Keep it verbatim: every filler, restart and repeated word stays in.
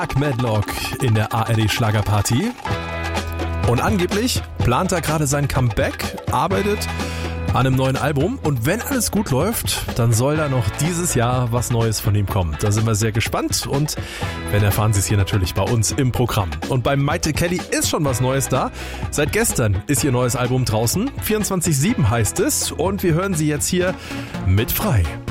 Mark Medlock in der A R D Schlagerparty. Und angeblich plant er gerade sein Comeback, arbeitet an einem neuen Album. Und wenn alles gut läuft, dann soll da noch dieses Jahr was Neues von ihm kommen. Da sind wir sehr gespannt und wenn, erfahren Sie es hier natürlich bei uns im Programm. Und bei Mayte Kelly ist schon was Neues da. Seit gestern ist ihr neues Album draußen. vierundzwanzig sieben heißt es und wir hören sie jetzt hier mit Frei.